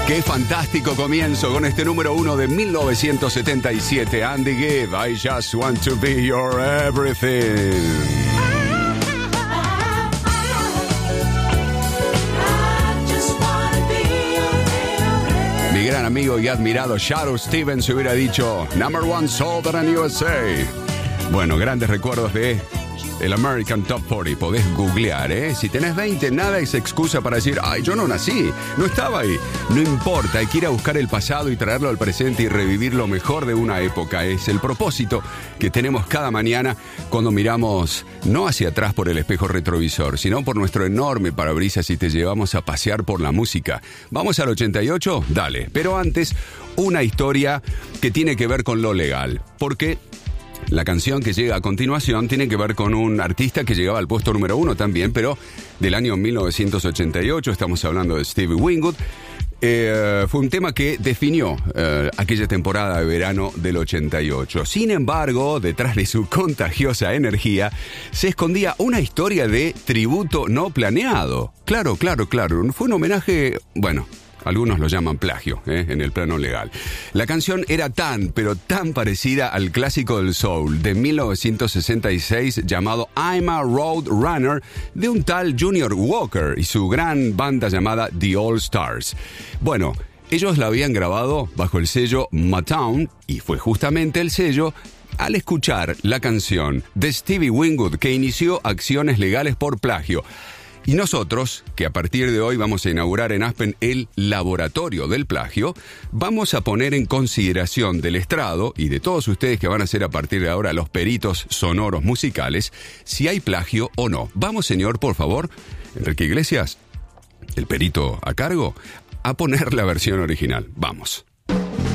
Qué fantástico comienzo con este número 1 de 1977. Andy Gibb, I Just Want to Be Your Everything. Mi gran amigo y admirado Shadoe Stevens hubiera dicho Number One Sold in USA. Bueno, grandes recuerdos de el American Top 40. Podés googlear, ¿eh? Si tenés 20, nada es excusa para decir, ay, yo no nací, no estaba ahí. No importa, hay que ir a buscar el pasado y traerlo al presente y revivir lo mejor de una época. Es el propósito que tenemos cada mañana cuando miramos no hacia atrás por el espejo retrovisor, sino por nuestro enorme parabrisas y te llevamos a pasear por la música. ¿Vamos al 88? Dale. Pero antes, una historia que tiene que ver con lo legal. Porque la canción que llega a continuación tiene que ver con un artista que llegaba al puesto número 1 también, pero del año 1988, estamos hablando de Stevie Winwood. Fue un tema que definió aquella temporada de verano del 88. Sin embargo, detrás de su contagiosa energía, se escondía una historia de tributo no planeado. Claro. Fue un homenaje, bueno, algunos lo llaman plagio, en el plano legal. La canción era pero tan parecida al clásico del soul de 1966 llamado I'm a Road Runner de un tal Junior Walker y su gran banda llamada The All Stars. Bueno, ellos la habían grabado bajo el sello Motown y fue justamente el sello al escuchar la canción de Stevie Winwood que inició acciones legales por plagio. Y nosotros, que a partir de hoy vamos a inaugurar en Aspen el laboratorio del plagio, vamos a poner en consideración del estrado y de todos ustedes que van a ser a partir de ahora los peritos sonoros musicales, si hay plagio o no. Vamos, señor, por favor, Enrique Iglesias, el perito a cargo, a poner la versión original. Vamos.